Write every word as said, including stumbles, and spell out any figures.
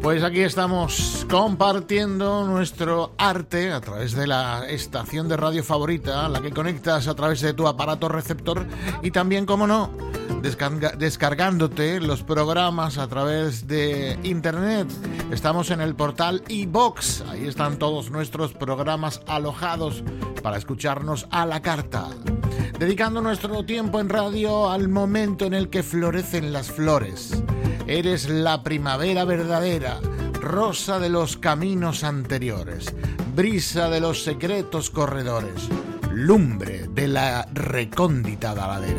Pues aquí estamos compartiendo nuestro arte a través de la estación de radio favorita, la que conectas a través de tu aparato receptor y también, como no, descarga, descargándote los programas a través de internet. Estamos en el portal iVoox, ahí están todos nuestros programas alojados para escucharnos a la carta. Dedicando nuestro tiempo en radio al momento en el que florecen las flores. Eres la primavera verdadera, rosa de los caminos anteriores, brisa de los secretos corredores, lumbre de la recóndita ladera.